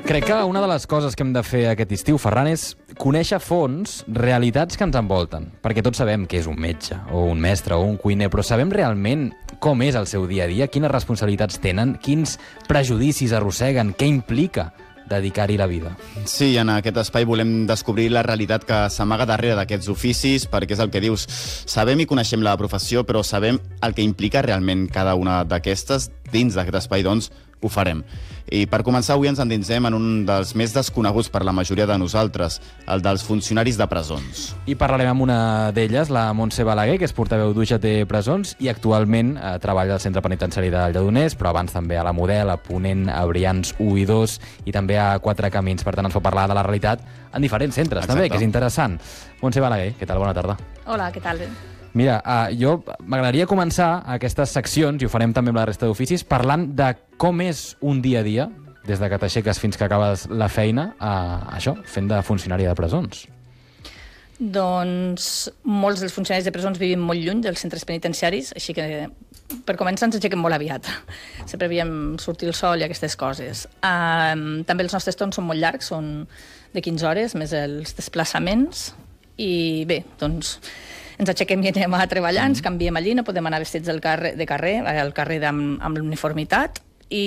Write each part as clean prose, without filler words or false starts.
Crec que una de les coses que hem de fer aquest estiu, Ferran, és conèixer a fons realitats que ens envolten. Perquè tots sabem què és un metge, o un mestre, o un cuiner, però sabem realment com és el seu dia a dia, quines responsabilitats tenen, quins prejudicis arrosseguen, què implica dedicar-hi la vida. Sí, en aquest espai volem descobrir la realitat que s'amaga darrere d'aquests oficis, perquè és el que dius, sabem i coneixem la professió, però sabem el que implica realment cada una d'aquestes. Dins d'aquest espai, doncs, ho farem. I per començar, avui ens endinsem en un dels més desconeguts per la majoria de nosaltres, el dels funcionaris de presons. I parlarem amb una d'elles, la Montse Balaguer, que és portaveu d'UGT Presons i actualment treballa al Centre Penitenciari de Lledoners, però abans també a la Model, a Ponent, a Brians 1 i 2 i també a Quatre Camins. Per tant, ens pot parlar de la realitat en diferents centres. Exacte. També, que és interessant. Montse Balaguer, què tal? Bona tarda. Hola, què tal? Mira, jo m'agradaria començar aquestes seccions, i ho farem també amb la resta d'oficis, parlant de com és un dia a dia, des de que t'aixeques fins que acabes la feina, això, fent de funcionari de presons. Doncs molts dels funcionaris de presons vivim molt lluny dels centres penitenciaris, així que per començar ens aixequem molt aviat. Sempre havíem sortir el sol i aquestes coses. També els nostres torns són molt llargs, són de 15 hores, més els desplaçaments, i bé, doncs ens aixequem i anem a treballar, ens canviem allí, no podem anar vestits al carrer amb l'uniformitat,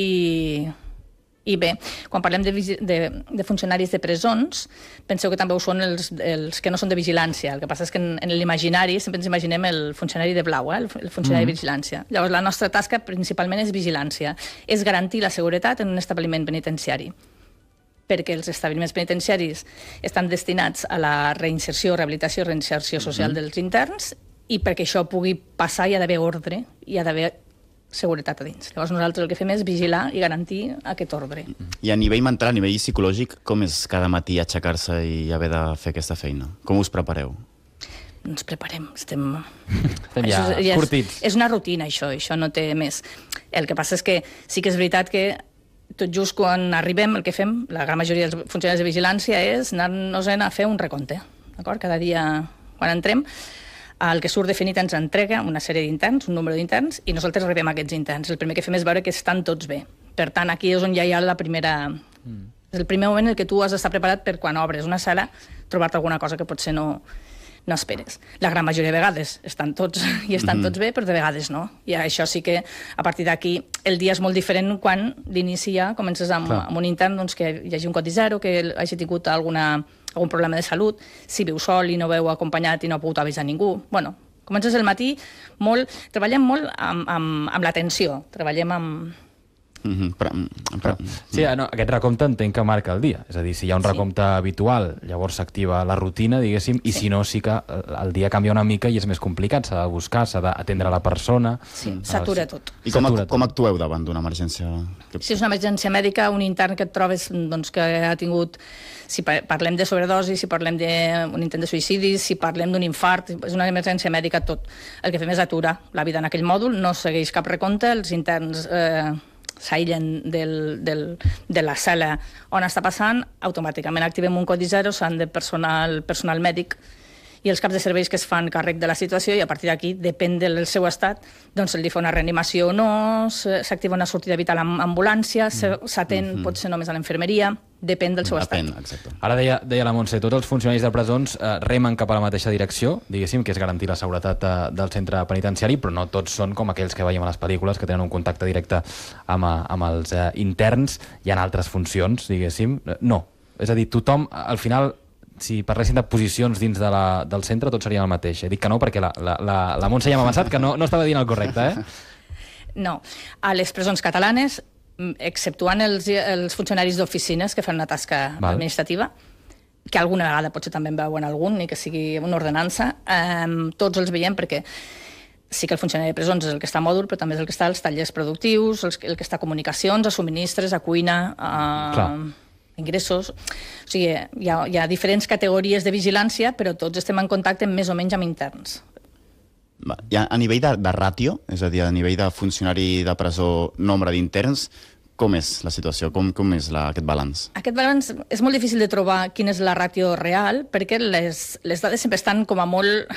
i bé, quan parlem de funcionaris de presons, penseu que també ho són els que no són de vigilància. El que passa és que en l'imaginari sempre ens imaginem el funcionari de blau, el funcionari de vigilància. Llavors, la nostra tasca principalment és vigilància, és garantir la seguretat en un establiment penitenciari, perquè els establiments penitenciaris estan destinats a la reinserció, rehabilitació i reinserció social dels interns, i perquè això pugui passar hi ha d'haver ordre, hi ha d'haver seguretat a dins. Llavors nosaltres el que fem és vigilar i garantir aquest ordre. I a nivell mental, a nivell psicològic, com és cada matí aixecar-se i haver de fer aquesta feina? Com us prepareu? Ens preparem, estem ja curtits. És una rutina, això no té més. El que passa és que sí que és veritat que tot just quan arribem, el que fem, la gran majoria dels funcionaris de vigilància, és anar-nos a fer un recompte. D'acord? Cada dia, quan entrem, el que surt definit ens entrega una sèrie d'interns, un número d'interns, i nosaltres rebem aquests interns. El primer que fem és veure que estan tots bé. Per tant, aquí és on ja hi ha la primera... És el primer moment en què tu has d'estar preparat per quan obres una sala, trobar-te alguna cosa que potser no esperes. La gran majoria de vegades estan tots tots bé, però de vegades no. I això sí que, a partir d'aquí, el dia és molt diferent quan d'inici ja comences amb un intern que hi hagi un codi zero, que hagi tingut algun problema de salut, si viu sol i no veu acompanyat i no ha pogut avisar ningú. Bueno, comences el matí molt... Treballem molt amb l'atenció, treballem amb... Sí, aquest recompte entenc que marca el dia. És a dir, si hi ha un recompte habitual, llavors s'activa la rutina, diguéssim, i si no, sí que el dia canvia una mica i és més complicat. S'ha de buscar, s'ha d'atendre la persona. Sí, s'atura tot. I com actueu davant d'una emergència? Si és una emergència mèdica, un intern que et trobes que ha tingut... Si parlem de sobredosi, si parlem d'un intent de suïcidi, si parlem d'un infart, és una emergència mèdica, tot. El que fem és aturar la vida en aquell mòdul, no segueix cap recompte, els interns s'aïllen de la sala on està passant, automàticament activem un codi zero, s'han de personal mèdic i els caps de serveis que es fan càrrec de la situació, i a partir d'aquí, depèn del seu estat, doncs se li fa una reanimació o no, s'activa una sortida vital amb ambulància, s'atén potser només a l'infermeria, depèn del seu estat. Exacte. Ara deia la Montse, tots els funcionaris de presons remen cap a la mateixa direcció, diguéssim, que és garantir la seguretat del centre penitenciari, però no tots són com aquells que veiem a les pel·lícules, que tenen un contacte directe amb els interns. Hi ha altres funcions, diguéssim. No. És a dir, tothom, al final, si parlessin de posicions dins del centre, tot seria el mateix. Dic que no, perquè la Montse ja m'ha avançat que no estava dient el correcte, No. A les presons catalanes, exceptuant els funcionaris d'oficines que fan una tasca administrativa, que alguna vegada potser també en veuen algun, ni que sigui una ordenança, tots els veiem perquè sí que el funcionari de presons és el que està a mòdul, però també és el que està als tallers productius, el que està a comunicacions, a subministres, a cuina, a ingressos. O sigui, hi ha diferents categories de vigilància, però tots estem en contacte més o menys amb interns. A nivell de ràtio, és a dir, a nivell de funcionari de presó, nombre d'interns, com és la situació? Com és aquest balanç? Aquest balanç és molt difícil de trobar quina és la ràtio real, perquè les dades sempre estan com a molt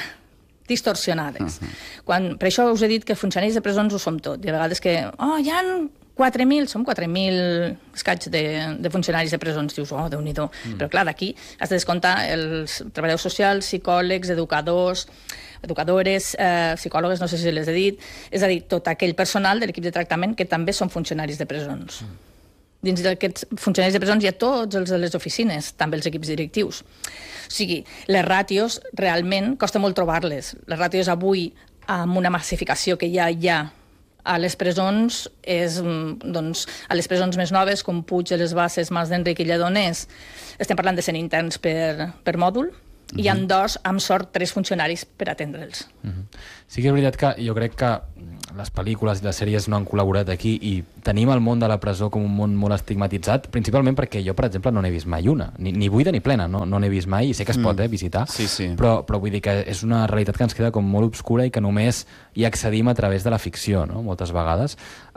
distorsionades. Per això us he dit que funcionaris de presons ho som tot. I a vegades que hi ha 4.000, som 4.000 escaig de funcionaris de presons. Dius, oh, Déu-n'hi-do. Però clar, d'aquí has de descomptar els treballadors socials, psicòlegs, educadores, psicòlogues, no sé si les he dit, és a dir, tot aquell personal de l'equip de tractament que també són funcionaris de presons. Dins d'aquests funcionaris de presons hi ha tots els de les oficines, també els equips directius. O sigui, les ràtios realment costa molt trobar-les. Les ràtios avui, amb una massificació que ja hi ha a les presons, doncs, a les presons més noves, com Puig de les Basses, Mas d'Enric i Lledoners, estem parlant de 100 interns per mòdul, i hi ha 2, amb sort, 3 funcionaris per atendre'ls. Sí que és veritat que jo crec que les pel·lícules i les sèries no han col·laborat aquí i tenim el món de la presó com un món molt estigmatitzat, principalment perquè jo, per exemple, no n'he vist mai una, ni buida ni plena, no n'he vist mai, i sé que es pot visitar, però vull dir que és una realitat que ens queda com molt obscura i que només hi accedim a través de la ficció, no?, moltes vegades.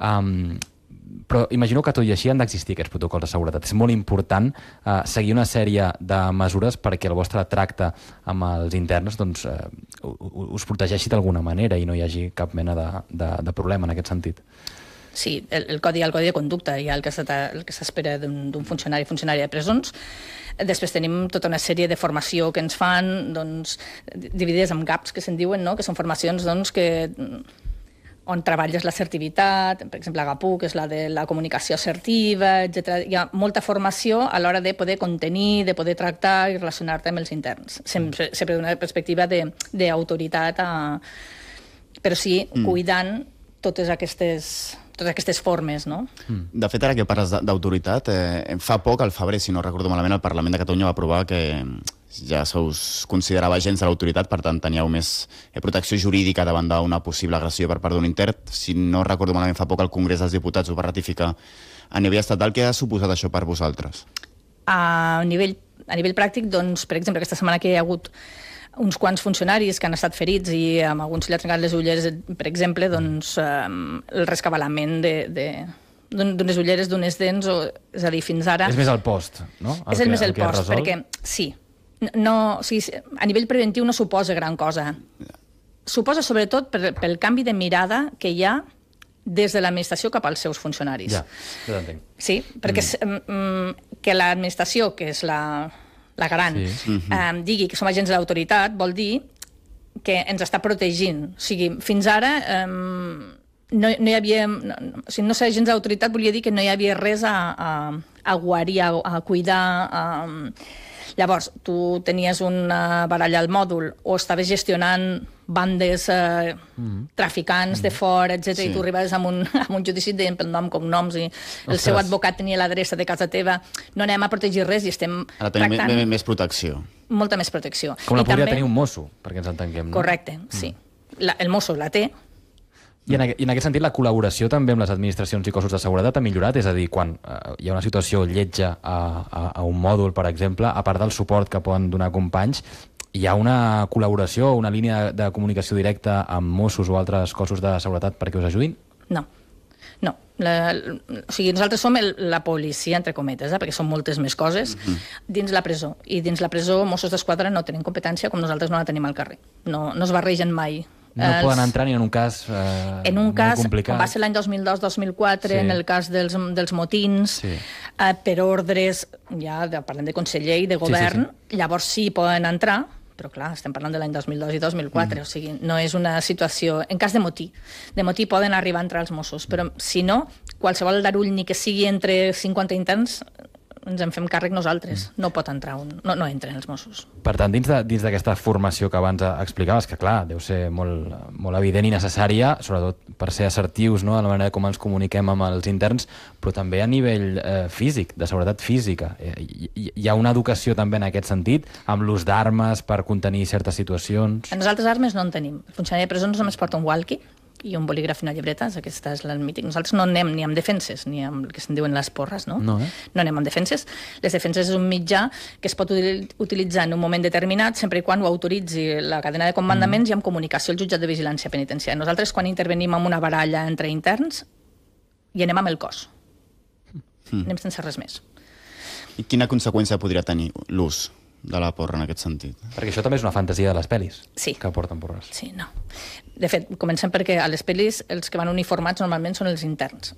Però imagino que tot i així han d'existir aquests protocols de seguretat. És molt important seguir una sèrie de mesures perquè el vostre tracte amb els interns doncs, us protegeixi d'alguna manera i no hi hagi cap mena de problema en aquest sentit. Sí, el codi de conducta hi ha el que s'espera d'un funcionari de presons. Després tenim tota una sèrie de formació que ens fan, doncs, dividides en GAPs, que se'n diuen, no?, que són formacions doncs, on treballes l'assertivitat, per exemple, GAPU, que és la de la comunicació assertiva, etc. Hi ha molta formació a l'hora de poder contenir, de poder tractar i relacionar-te amb els interns. Sempre d'una perspectiva d'autoritat, però sí cuidant totes aquestes formes, no? De fet, ara que parles d'autoritat, fa poc, al febrer, si no recordo malament, el Parlament de Catalunya va aprovar que ja se us considerava agents de l'autoritat, per tant teníeu més protecció jurídica davant d'una possible agressió per part d'un intern. Si no recordo malament, fa poc el Congrés dels Diputats ho va ratificar a nivell estatal. Què ha suposat això per vosaltres? A nivell pràctic, doncs, per exemple, aquesta setmana que hi ha hagut uns quants funcionaris que han estat ferits i amb alguns li ha trencat les ulleres, per exemple, doncs el rescabalament d'unes ulleres, d'unes dents, és a dir, fins ara... És més el post, no? És més el post, perquè sí. No, o sigui, a nivell preventiu no suposa gran cosa. Suposa sobretot pel canvi de mirada que hi ha des de l'administració cap als seus funcionaris. Ja t'entenc. Sí, perquè que l'administració, que és la garant, digui que som agents de l'autoritat, vol dir que ens està protegint. O sigui, fins ara no hi havia... O sigui, no ser agents d'autoritat volia dir que no hi havia res a guarir, a cuidar... Llavors, tu tenies una baralla al mòdul o estaves gestionant bandes traficants de fora, etc. I tu arribaves amb un judici deien pel nom, cognoms, i el seu advocat tenia l'adreça de casa teva. No anem a protegir res i estem tractant... Ara tenim més protecció. Molta més protecció. Com la podria tenir un mosso, perquè ens entenguem, no? Correcte, sí. El mosso la té. I en aquest sentit la col·laboració també amb les administracions i cossos de seguretat ha millorat? És a dir, quan hi ha una situació lletja a un mòdul, per exemple, a part del suport que poden donar companys, hi ha una col·laboració, una línia de comunicació directa amb Mossos o altres cossos de seguretat perquè us ajudin? No. O sigui, nosaltres som la policia, entre cometes, perquè són moltes més coses, dins la presó. I dins la presó, Mossos d'Esquadra no tenen competència com nosaltres no la tenim al carrer. No es barregen mai. No poden entrar ni en un cas molt complicat. En un cas, com va ser l'any 2002-2004, en el cas dels motins, per ordres, ja parlem de conseller i de govern, llavors sí poden entrar, però clar, estem parlant de l'any 2002 i 2004, o sigui, no és una situació... En cas de motí poden arribar a entrar els Mossos, però si no, qualsevol darull ni que sigui entre 50 interns, ens en fem càrrec nosaltres. No pot entrar no entren els Mossos. Per tant, dins d'aquesta formació que abans explicaves, que clar, deu ser molt evident i necessària, sobretot per ser assertius, no?, a la manera com ens comuniquem amb els interns, però també a nivell físic, de seguretat física. Hi ha una educació també en aquest sentit, amb l'ús d'armes per contenir certes situacions? Nosaltres armes no en tenim. El funcionari de presons només porta un walkie i un bolígraf i una llibreta, aquesta és el mític. Nosaltres no anem ni amb defenses, ni amb el que se'n diuen les porres, no? No anem amb defenses. Les defenses és un mitjà que es pot utilitzar en un moment determinat, sempre i quan ho autoritzi la cadena de comandaments i amb comunicació al jutjat de vigilància penitenciària. Nosaltres, quan intervenim en una baralla entre interns, hi anem amb el cos. Anem sense res més. I quina conseqüència podria tenir l'ús de la porra en aquest sentit? Perquè això també és una fantasia de les pel·lis, que porten porres. Sí, no. De fet, comencem perquè a les pel·lis els que van uniformats normalment són els interns.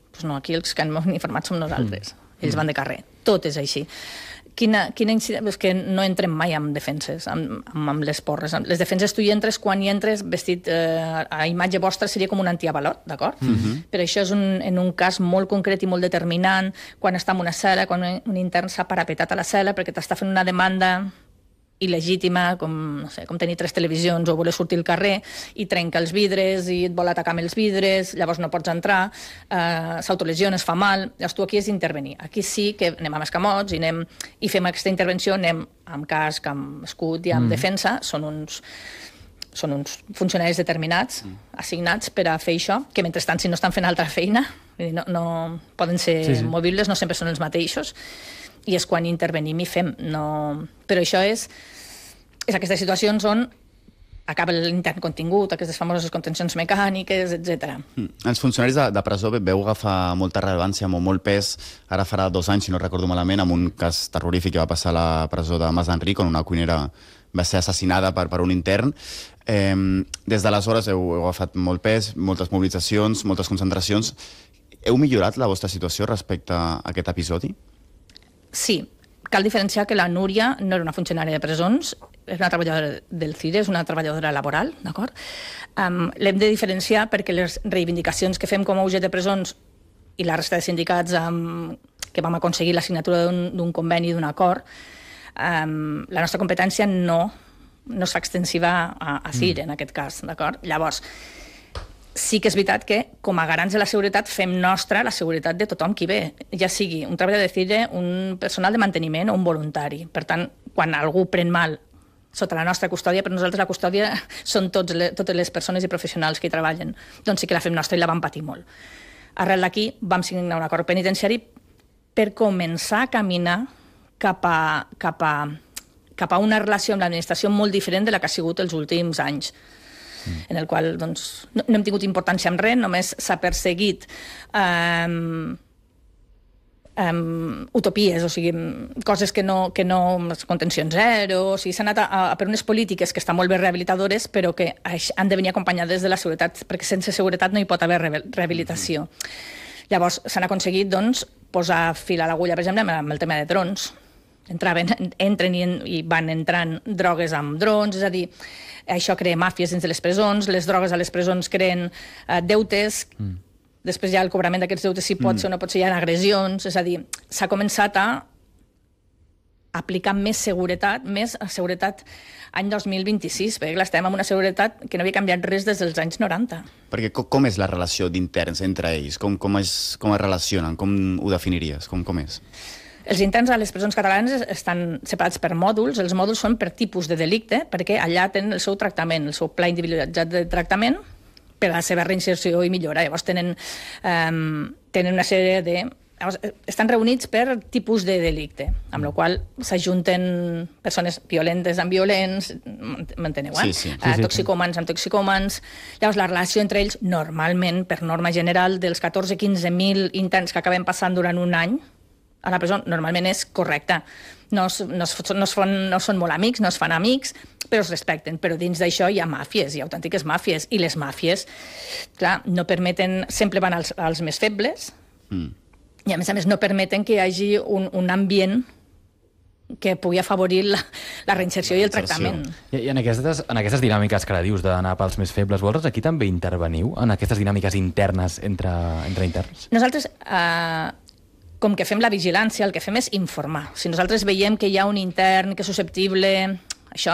Doncs no, aquí els que han informat som nosaltres. Ells van de carrer. Tot és així. Quina incidència... És que no entrem mai amb defenses, amb les porres. Les defenses tu hi entres quan hi entres vestit... a imatge vostra seria com un antiavalot, d'acord? Però això és en un cas molt concret i molt determinant, quan està en una cel·la, quan un intern s'ha parapetat a la cel·la perquè t'està fent una demanda il·legítima, com, no sé, com tenir 3 televisions o voler sortir al carrer i trenca els vidres i et vol atacar amb els vidres, llavors no pots entrar, s'autolesiona, es fa mal, llavors tu aquí és intervenir. Aquí sí que anem amb escamots i fem aquesta intervenció, anem amb casc, amb escut i amb defensa, són uns funcionaris determinats, assignats per a fer això, que mentrestant si no estan fent altra feina, no poden ser movibles, no sempre són els mateixos, i és quan intervenim i fem. Però això és aquestes situacions on acaba l'intern contingut, aquestes famoses contencions mecàniques, etc. Els funcionaris de presó veu agafar molta rellevància, molt pes, ara farà 2 anys, si no recordo malament, amb un cas terrorífic que va passar a la presó de Mas d'Enric, on una cuinera va ser assassinada per un intern. Des d'aleshores heu agafat molt pes, moltes mobilitzacions, moltes concentracions. Heu millorat la vostra situació respecte a aquest episodi? Sí, cal diferenciar que la Núria no era una funcionària de presons, és una treballadora del CIDE, és una treballadora laboral, d'acord? L'hem de diferenciar perquè les reivindicacions que fem com a UG de presons i la resta de sindicats que vam aconseguir la signatura d'un conveni, d'un acord, la nostra competència no es fa extensiva a CIDE, en aquest cas, d'acord? Llavors, sí que és veritat que, com a garants de la seguretat, fem nostra la seguretat de tothom qui ve, ja sigui un treballador de CIDE, un personal de manteniment o un voluntari. Per tant, quan algú pren mal sota la nostra custòdia, per nosaltres la custòdia són totes les persones i professionals que hi treballen, doncs sí que la fem nostra i la vam patir molt. Arrel d'aquí vam signar un acord penitenciari per començar a caminar cap a una relació amb l'administració molt diferent de la que ha sigut els últims anys, en el qual doncs, no hem tingut importància en res, només s'ha perseguit utopies, o sigui, coses que no contencions zero, o sigui, s'ha anat per unes polítiques que estan molt bé rehabilitadores, però que han de venir acompanyades de la seguretat, perquè sense seguretat no hi pot haver rehabilitació. Llavors, s'han aconseguit doncs, posar fil a l'agulla, per exemple, amb el tema de drons. Entren i van entrant drogues amb drons, és a dir, això crea màfies dins de les presons, les drogues a les presons creen deutes, després ja el cobrament d'aquests deutes si pot ser o no pot ser, hi ha agressions, és a dir, s'ha començat a aplicar més seguretat any 2026, perquè estem amb una seguretat que no havia canviat res des dels anys 90. Perquè com és la relació d'interns entre ells? Com es relacionen? Com ho definiries? Com és? Els interns a les presons catalanes estan separats per mòduls. Els mòduls són per tipus de delicte, perquè allà tenen el seu tractament, el seu pla individualitzat de tractament per a la seva reinserció i millora. Llavors tenen una sèrie de... Estan reunits per tipus de delicte, amb la qual s'ajunten persones violentes amb violents, m'enteneu, Sí. Toxicòmans amb toxicòmans. Llavors la relació entre ells, normalment, per norma general, dels 14-15.000 interns que acabem passant durant un any a la presó, normalment és correcta. No són molt amics, no es fan amics, però es respecten. Però dins d'això hi ha màfies, hi ha autèntiques màfies, i les màfies, clar, no permeten... Sempre van als més febles, i a més no permeten que hi hagi un ambient que pugui afavorir la reinserció i el tractament. I en aquestes dinàmiques que ara dius d'anar pels més febles, vosaltres aquí també interveniu en aquestes dinàmiques internes entre interns? Nosaltres, com que fem la vigilància, el que fem és informar. Si nosaltres veiem que hi ha un intern que és susceptible, això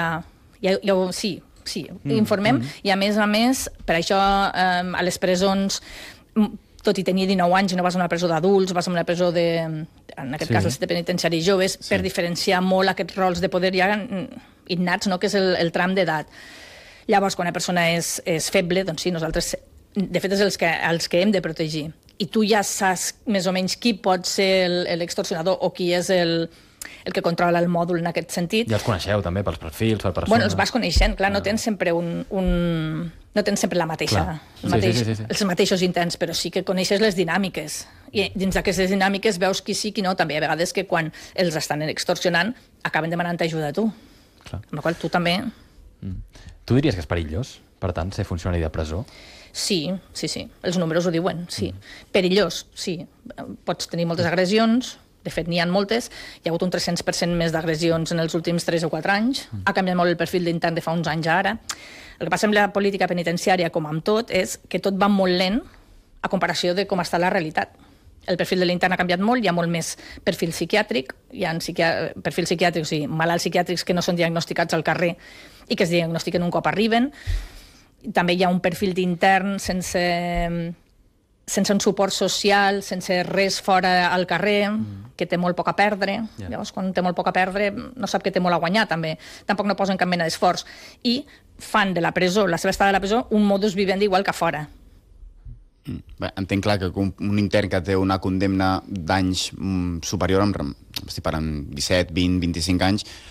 sí, informem, i a més, per això a les presons, tot i tenir 19 anys i no vas a una presó d'adults, vas a una presó en aquest cas els de penitenciaris joves, per diferenciar molt aquests rols de poder ja innats, que és el tram d'edat. Llavors, quan la persona és feble, doncs sí, nosaltres, de fet, és els que hem de protegir. I tu ja saps més o menys qui pot ser l'extorsionador o qui és el que controla el mòdul en aquest sentit. Ja els coneixeu també pels perfils, per persones. Bueno, els vas coneixent, clar, no tens sempre no tens sempre la mateixa, els mateixos interns, però sí que coneixes les dinàmiques. I dins d'aquestes dinàmiques veus qui sí, qui no, també a vegades que quan els estan extorsionant acaben demanant ajuda a tu. Amb la qual tu també... Tu diries que és perillós, per tant, ser funcionari de presó? Sí. Els números ho diuen, sí. Perillós, sí. Pots tenir moltes agressions, de fet n'hi ha moltes, hi ha hagut un 300% més d'agressions en els últims 3 o 4 anys, ha canviat molt el perfil d'intern de fa uns anys a ara. El que passa amb la política penitenciària, com amb tot, és que tot va molt lent a comparació de com està la realitat. El perfil de l'intern ha canviat molt, hi ha molt més perfil psiquiàtric, hi ha perfil psiquiàtric, o sigui, malalts psiquiàtrics que no són diagnosticats al carrer i que es diagnostiquen un cop arriben. També hi ha un perfil d'intern sense un suport social, sense res fora al carrer, que té molt poc a perdre. Llavors, quan té molt poc a perdre, no sap que té molt a guanyar, també. Tampoc no posen cap mena d'esforç. I fan de la presó, la seva estada a la presó, un modus vivendi igual que fora. Bé, entenc clar que un intern que té una condemna d'anys superior, estic parlant 17, 20, 25 anys,